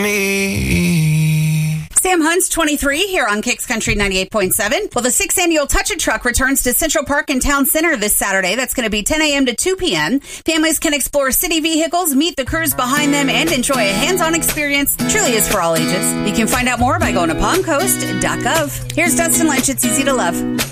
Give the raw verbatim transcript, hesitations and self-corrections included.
money. Sam Hunt's twenty-three here on Kicks Country ninety-eight point seven. Well, the sixth annual Touch a Truck returns to Central Park and Town Center this Saturday. That's going to be ten a.m. to two p.m. Families can explore city vehicles, meet the crews behind them, and enjoy a hands-on experience. Truly is for all ages. You can find out more by going to palm coast dot gov. Here's Dustin Lynch. It's easy to love.